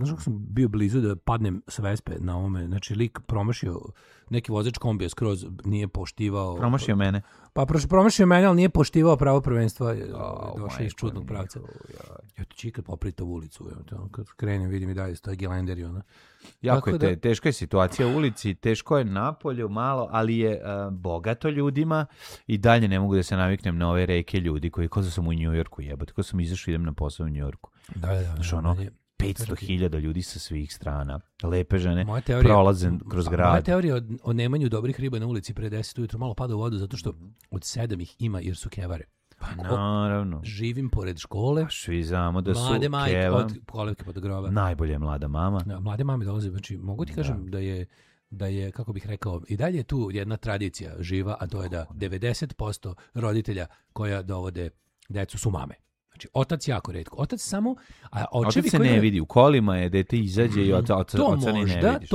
znaš kako sam bio blizu da padnem s Vespe na ovome, znači lik promašio, neki vozač kombija skroz nije poštivao... Promašio mene. Pa promašio mene, ali nije poštivao pravo prvenstva, došao iz čudnog pravca. Ja to čikad poprita u ulicu, kad krenem vidim i dalje stoje gelenderi, ona. Jako je teška je situacija u ulici, teško je na polju malo, ali je bogato ljudima i dalje ne mogu da se naviknem na ove reke ljudi koji kao da sam u Njujorku jebote, kao sam izašao idem na posao u Njujorku. Znaš, 500.000 ljudi sa svih strana, lepe žene prolaze kroz grad. Moja teorija o nemanju dobrih riba na ulici pre 10 ujutro malo pada u vodu zato što od 7 ih ima jer su kevare. Pa naravno. Živim pored škole. Svi znamo da su keva. Od kolevke pa do groba. Najbolje je mlada mama. Da, mlade mame dolaze. Znači, mogu ti kažem da je, kako bih rekao, i dalje je tu jedna tradicija živa, a to je da 90% roditelja koja dovode decu su mame. Znači, otac jako retko. Otac samo... A očevi otac se ne vidi. U kolima je, dete izađe i oca ne vidiš.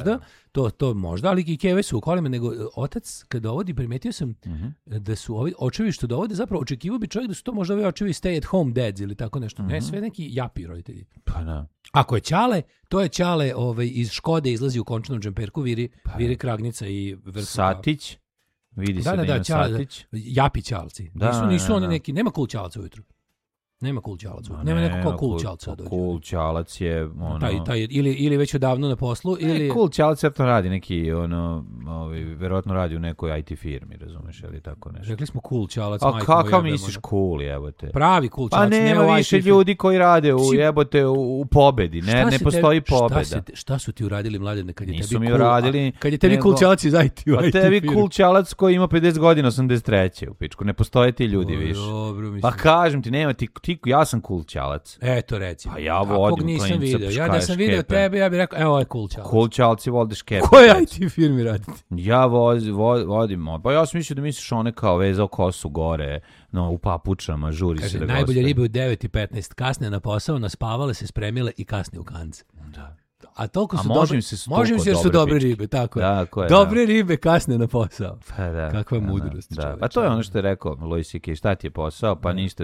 To možda, ali i keve su u kolima, nego otac kad dovodi, primetio sam da su ovi očevi što dovode, zapravo očekivao bi čovjek da su to možda ovi očevi stay at home dads ili tako nešto. Ne, sve neki japi roditelji. Pa da. Ako je Ćale, to je Ćale iz Škode, izlazi u končanom džemperku, viri kragnica i... Satić. Vidi se da ima Satić. Japi Ćalci. Nisu oni neki, nema cool Ćalaca ujutru. Nema cool Ćalaca. Nema neko kao cool Ćalaca dođe. Cool Ćalac je taj ili već odavno na poslu ili cool Ćalac to radi neki verovatno radi u nekoj IT firmi, razumeš, ili tako nešto. Rekli smo cool Ćalac, majko. A kakav misliš cool, jebote? Pravi cool Ćalac, pa nema više ljudi koji rade u jebote u pobedi, ne postoji pobeda. Šta su ti uradili mladene kad je tebi cool? Uradili, kad je tebi cool Ćalac iz IT firmi. A tebi cool Ćalac koji ima 50 godina 83. u pičku, ne postoje ti ljudi više. Pa kažem ti, nema ti ja sam cool Ćalac. Eto recimo. Pa ja vodim nisam video. Ja da sam video tebe, ja bih rekao, evo je cool Ćalac. Cool Ćalci vode škepe. Koje IT firmi radite? Ja vodim. Pa ja sam mislio da misliš one kao vezao kosu gore, u papučama, žuri se da goste. Najbolje ribe u 9:15, kasne na posao, naspavale se, spremile i kasne u kanc. Da. A toliko su dobre. Možem se jer su dobre ribe, tako je. Dobre ribe kasne na posao. Pa da. Kakva mudrost. Da. Pa to je ono što je rekao Louis C.K. Šta ti je posao? Pa ništa.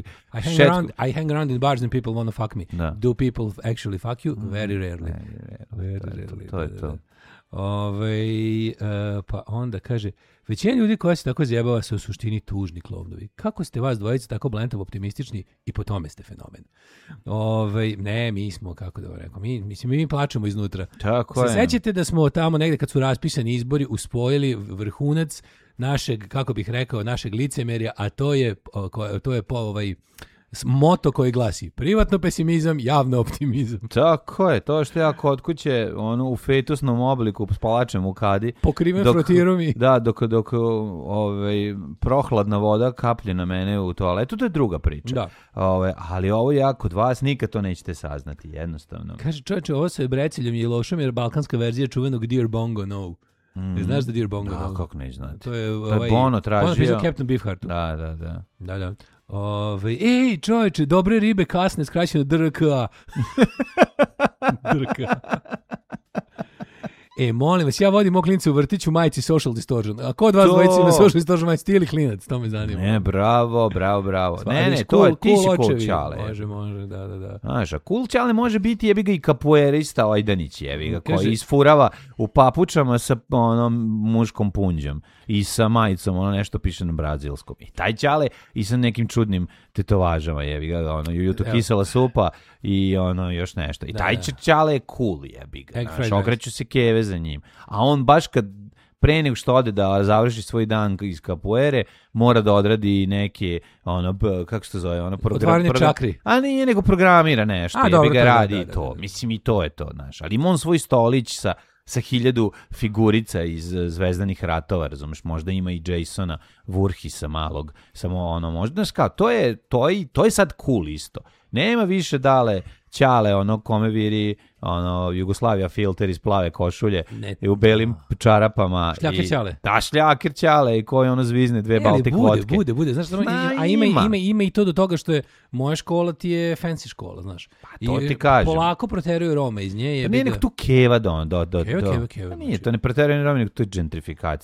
I hang around in bars and people want to fuck me. Da. Do people actually fuck you? Very rarely. Very rarely. To je to. Pa onda kaže, većina ljudi koja se tako zjebava su u suštini tužni klovnovi. Kako ste vas dvojice tako blentav optimistični i po tome ste fenomen. Ne, mi smo, kako da vam rekao, mi plačemo iznutra. Tako se sećate da smo tamo negde kad su raspisani izbori uspojili vrhunac našeg, kako bih rekao, našeg licemerja, a to je moto koji glasi privatno pesimizam, javno optimizam. Tako je, to što ja kod kuće u fetusnom obliku s palačem u kadi. Pokriven frotirom i... Da, dok prohladna voda kaplje na mene u toaletu, to je druga priča. Da. Ali ovo ja kod vas nikad to nećete saznati, jednostavno. Kaže čovječe, ovo sa Breciljom i Lošom jer balkanska verzija čuvenog Dear Bongo No. Ne znaš da Dear Bongo No? Da, kako ne znate. To je Bono tražio. Bono Captain Beefheartu. Da. Ej, čovječe, dobre ribe kasne, skraćeno DRKA. DRKA. Molim vas, ja vodim mog klinca u vrtiću majici Social Distortion. A ko od vas dvojice ima Social Distortion majici, ti ili klinac? To me zanima. Ne, bravo. Ne, to je, ti si cool Ćale. Može, da. Znaš, a cool Ćale može biti jebi ga i kapuerista Ojdanić, jebi ga, koji isfurava u papučama sa muškom punđom i sa majicom, nešto piše na brazilskom. I taj Ćale i sa nekim čudnim tetovažama, jebi ga, juto kisela supa i još nešto. I taj Ćale je cool, jebi ga. Okreću se keve za njim. A on baš kad pre nego što ode da završi svoj dan iz kapuere, mora da odradi neke, kako se to zove? Otvaranje čakri. A nije, nego programira nešto. Jebi ga radi to. Mislim, i to je to, znaš. Ali ima on svoj stolić sa 1000 figurica iz Zvezdanih ratova, razumeš, možda ima i Jasona Voorheesa malog, samo možda, znaš kao, to je sad cool isto. Nema više dale Ćale, kome viri Jugoslavija filter iz plave košulje i u belim čarapama. Šljaker Ćale. Da, šljaker Ćale i koji zvizne 2 Baltic vodke. Bude. Znaš, ima i to do toga što je moja škola ti je fancy škola, znaš. Pa to ti kažem. Polako proteruju Rome iz nje. Nije nek tu keva Keva. Nije, to ne proteruju Rome, nego to je gentrifikacija.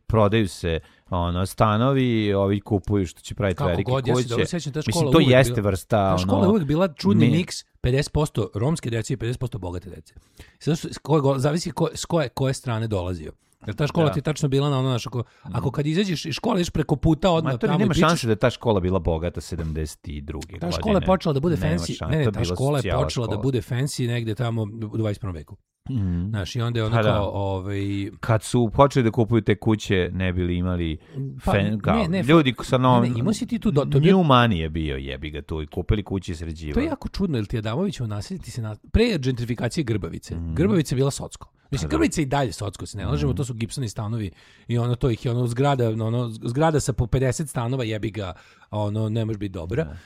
prodaju se stanovi, ovi kupuju što će praviti velike kuće. Ja se dobro sećam, ta škola to jeste vrsta... Ta škola je uvijek bila čudni miks, 50% romske djece i 50% bogate djece. Zavisi s koje strane dolazio. Jer ta škola ti je tačno bila na ono, ako kad izađeš iz škole, ideš preko puta odmah tamo i nema šanse da je ta škola bila bogata 72. godine. Ta škola je počela da bude fancy. Ta škola je počela da bude fancy negde tamo u 21. veku. Znaš, i onda je ono kao... Kad su počeli da kupuju te kuće, ne bili imali ljudi sa novom... Imao si ti tu... New money je bio, jebi ga tu, i kupili kuće i sređivali. To je jako čudno, jer ti Adamovićevo naselje pre gentrifikacije Grbavice. Grbavica je bila Socko. Mislim, Grbavica i dalje Socko, se ne lažemo, to su gipsoni stanovi i to ih je zgrada sa po 50 stanova, jebi ga, ne može biti dobra.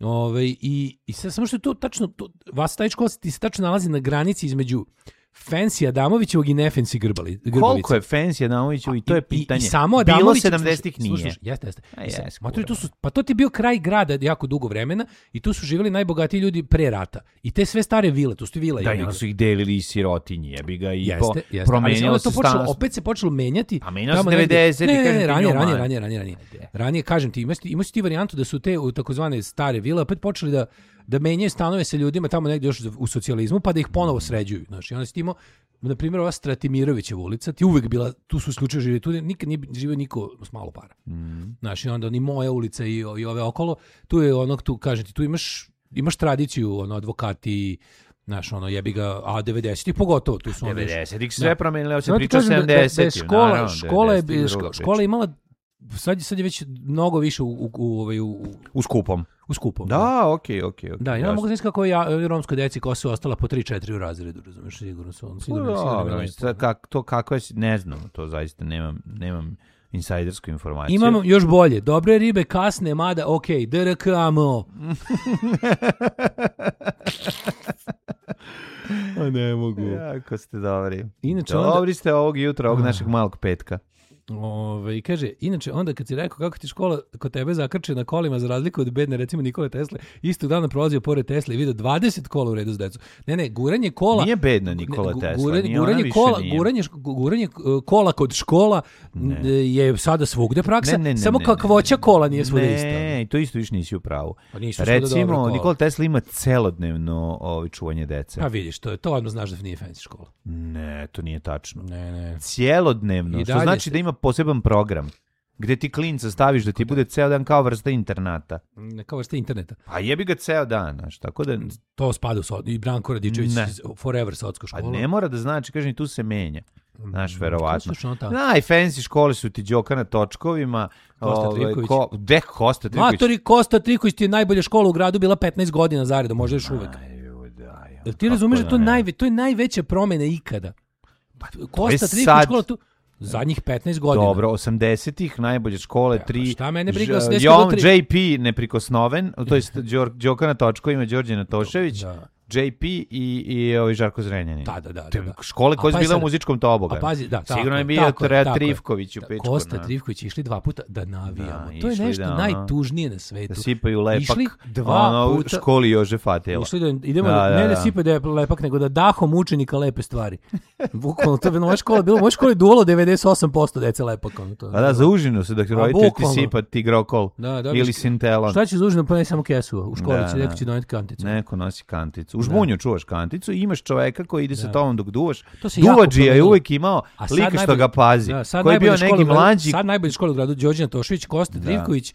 I sad, samo što je to tačno, vas taj škola ti se tačno nalazi na granici između fancy Adamovićevog i nefancy Grbavice. Koliko je fancy Adamovićev i to je pitanje. I samo Adamović... Bilo 70-ih nije. Slušaj, jeste. Pa to ti je bio kraj grada jako dugo vremena i tu su živjeli najbogatiji ljudi pre rata. I te sve stare vile, tu su vile. Da, i su ih delili i sirotinji, jebi ga, i promenilo se stano. Opet se počelo menjati. A menjalo se 90-ih. Ranije. Ranije, kažem ti, imao si ti varijantu da su te takozvane stare vile opet počeli da menjaju stanove sa ljudima tamo negdje još u socijalizmu, pa da ih ponovo sređuju. Znači, onda si ti imao, na primjer, ova Stratimirovićeva ulica, ti uvijek bila, tu su slučaje živjeli, tu nikad nije živio niko s malo para. Znači, onda ni moja ulica i ove okolo, tu je tu, kažem ti, tu imaš tradiciju, advokati, znaš, jebi ga, a 90-ih pogotovo, tu su 90-ih sve promenili, se priča 70-ih. Škola je imala, sad je već mnogo više u skupom. U skupom. Da, okej. Da, ja mogu znači kako je romskoj djeci koja su ostala po 3-4 u razredu, razumiješ, sigurno su. To kako je, ne znam, to zaista nemam insajdersku informaciju. Imamo još bolje. Dobre ribe, kasne, mada, okej, DRKAMO. A ne mogu. Jako ste dobri. Dobri ste ovog jutra, ovog našeg malog petka. I kaže, inače, onda kad si rekao kako ti škola kod tebe zakrče na kolima za razliku od bedne, recimo Nikole Tesle, istog dana prolazio pored Tesle i vidio 20 kola u redu s decom. Ne, guranje kola... Nije bedna Nikola Tesla, guranje kola kod škola je sada svugde praksa, samo kakvoća kola nije svuda ista. Ne, to isto više nisi u pravu. Recimo, Nikola Tesla ima celodnevno čuvanje dece. Pa vidiš, to odmah znaš da nije fancy škola. Ne, to nije tačno. Ne. Cijelodnevno, što znači da ima poseban program gde ti klinca staviš da ti bude ceo dan kao vrsta internata. Kao vrsta interneta. A jebi ga ceo dan, znaš, tako da... To spada i Branko Radičević Forever Socko škola. Pa ne mora da znači, kažem, tu se menja. Znaš, verovatno. Fancy škole su ti Đoka na točkovima. Kosta Trivković. Kosta Trivković. Matori, Kosta Trivković ti je najbolja škola u gradu, bila 15 godina zaredom, možda još uvek. Ti razumeš da to je najveća promjena ikada. Kosta Trivković škola tu... Zadnjih 15 godina. Dobro, 80-ih, najbolje škole, 3... Šta mene briga, 80-ih do 3... JP neprikosnoven, to je Đoka na točkovima, Đorđe Natošević, JP i Žarko Zrenjanin. Da. Škole koje su bile u muzičkom toboga. Sigurno je bio Trivković u Pečku. Kosta Trivković išli 2 puta da navijamo. To je nešto najtužnije na svetu. Da sipaju lepak. Išli 2 puta. U školi Jožefa Tela. Išli idemo, ne da sipaju da je lepak, nego da dahom učenika lepe stvari. Bukvalno, to je moja škola bilo. Moja škola je duolo 98% dece lepak. Da, za užinu se, dok roditelj ti sipa ti grokol ili sintelon. Šta će za užinu, pa ne samo kesu u školi, neko će doneti kanticu. Neko nosi kanticu. U žbunju čuvaš kanticu i imaš čoveka koji ide sa tobom dok duvaš. Duvađija je uvijek imao lika što ga pazi. Koji je bio neki mlađi. Sad najbolji škola u gradu Đorđe Natošević, Kosta Trivković,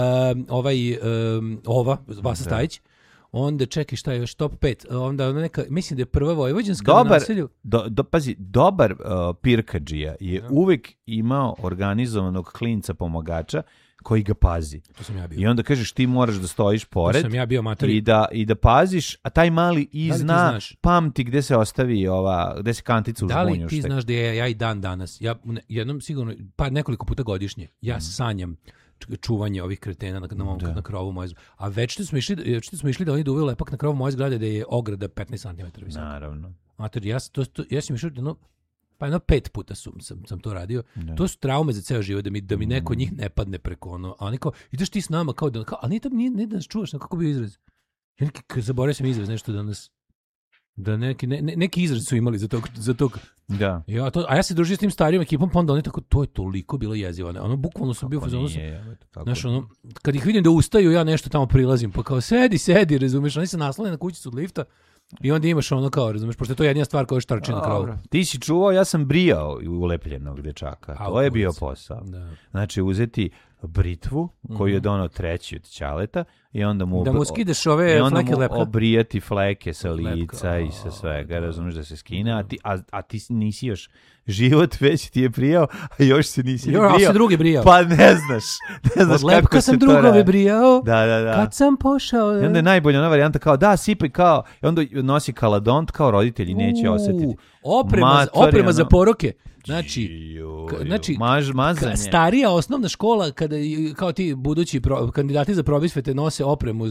Vasa Stajić. Onda čekaj šta je još top 5. Onda neka, mislim da je prva vojvođanska na naselju. Pazi, dobar pirkadžija je uvijek imao organizovanog klinca pomagača koji ga pazi. To sam ja bio. I onda kažeš ti moraš da stojiš pored. To sam ja bio matori. I da paziš, a taj mali pamti gde se ostavi gde se kantica u žbunju. Da li ti znaš da ja i dan danas, ja jednom sigurno, pa nekoliko puta godišnje, ja sanjam čuvanje ovih kretena na krovu moje zgrade. A već smo išli da oni duvaju lepak na krovu moje zgrade da je ograda 15 cm visoka. Naravno. Mater, ja sam išao pa 5 puta sam to radio. Da. To su traume za ceo život, da mi neko njih ne padne preko ono. A oni kao, ideš ti s nama kao da... Ali nije da nas čuvaš, kako bio izraz? Ja zaboravio sam izraz nešto da nas... Da neki izraz su imali za tog. Da. A ja se družio s tim starijom ekipom, pa onda oni tako, to je toliko bilo jezivo. Ono, bukvalno sam bio fazonu. Znaš, ono, kad ih vidim da ustaju, ja nešto tamo prilazim, pa kao sedi, razumeš, oni se naslone na kućicu od lifta i onda imaš ono kao, razumeš, pošto je to jedina stvar koja je štrči na krovu. Ti si čuvao, ja sam brijao ulepljenog dečaka. To je bio posao. Da. Znači, uzeti britvu koju je donao treći od ćaleta i onda mu skideš ove fleke lepka. Obrijati fleke sa lica i sa svega, razumiješ da se skine, a ti nisi još život već ti je brijao, a još se nisi brijao. Još se drugi brijao. Pa ne znaš od lepka sam drugove brijao, da. kad sam pošao. I onda je najbolja ona varijanta kao da, sipaj kao, i onda nosi kaladont kao roditelji neće osetiti. Oprema za poroke. Znači mazanje. Starija osnovna škola kada kao ti budući kandidati za probisvete nose opremu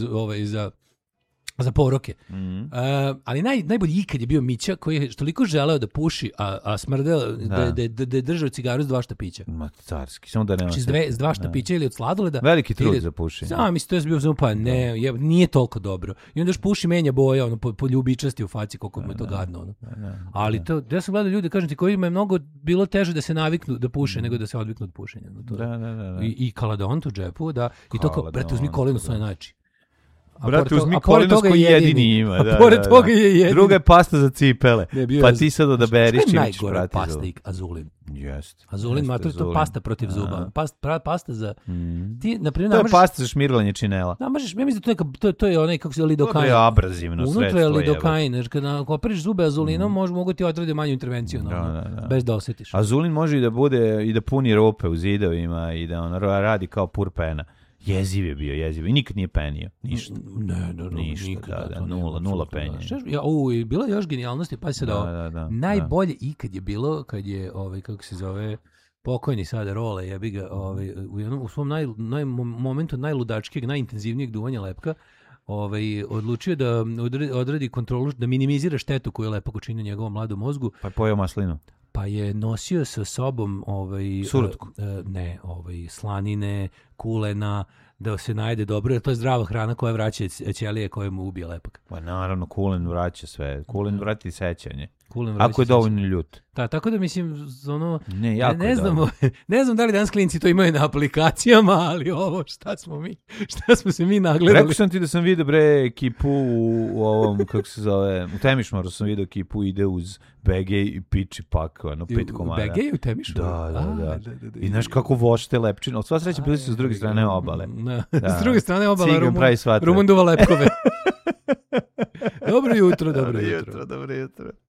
za poroke. Ali najbolji ikad je bio Mića koji je toliko želeo da puši, a smrdeo da je držao cigaru s 2 štapića. Ma carski, samo da nema. Znači s 2 štapića ili od sladoleda. Veliki trud za pušenje. Mislim, to je bio pa ne, nije toliko dobro. I onda još puši menja boja, ono, po ljubičasti u faci, koliko mu je to gadno. Ono. Ali to, ja sam gledao ljude, kažem ti, kojima je mnogo bilo teže da se naviknu da puše, nego da se odviknu od pušenja. I kaladont u džepu, da. I to kao, brate, uzmi kolinu svoje nači. Brate, uzmi kolinos koji jedini ima. Pored toga je jedini. Druga je pasta za cipele. Pa ti sad odaberiš čim ćeš prati zub. Pasta i azulin. Jest. Azulin, mater, to je pasta protiv zuba. Pasta za... Ti, naprimjer, to je pasta za šmirglanje činela. Ja mislim da to je onaj, kako se lidokain. To je abrazivno sredstvo. Unutra je lidokain. Jer kada operiš zube azulinom, mogu ti otrati manju intervenciju. Bez da osjetiš. Azulin može i da bude, i da puni rupe u zidovima i da on radi kao purpena. Jeziv je bio, i nikad nije penio. Ništa. Ništa, nula penja. Bilo je još genijalnosti, pa se najbolje ikad je bilo, kad je, kako se zove, pokojni sada Role, jebi ga, u svom momentu najludačkijeg, najintenzivnijeg duvanja lepka, odlučio da odradi kontrolu, da minimizira štetu koju je lepak učinio njegovom mladom mozgu. Pa je pojeo maslinu. Pa je nosio sa sobom surutku. Slanine, kulena, da se najde dobro, jer to je zdrava hrana koja vraća ćelije koje mu ubije lepak. Pa naravno, kulen vraća sve. Kulen vrati sećanje. Ako je dovoljno ljut. Da, tako da mislim, ne znam da li danas klinci to imaju na aplikacijama, ali ovo, šta smo se mi nagledali. Rekao sam ti da sam vidio ekipu u ovom, kako se zove, u Temišmaru sam vidio ekipu, ide uz BG i piči pak, 5 komada. BG u Temišmaru? Da. I znaš kako vošte lepčine. Od sva sreća bili su s druge strane obale. S druge strane obale Rumun duva lepkove. Dobro jutro. Dobro jutro.